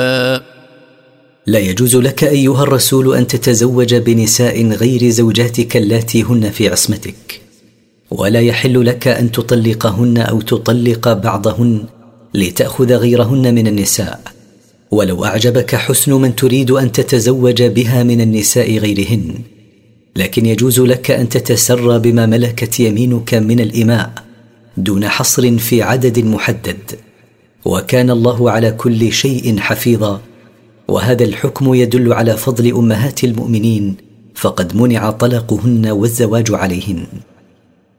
لا يجوز لك أيها الرسول أن تتزوج بنساء غير زوجاتك اللاتي هن في عصمتك، ولا يحل لك أن تطلقهن أو تطلق بعضهن لتأخذ غيرهن من النساء، ولو أعجبك حسن من تريد أن تتزوج بها من النساء غيرهن، لكن يجوز لك أن تتسرى بما ملكت يمينك من الإماء دون حصر في عدد محدد، وكان الله على كل شيء حفيظا. وهذا الحكم يدل على فضل أمهات المؤمنين، فقد منع طلاقهن والزواج عليهن.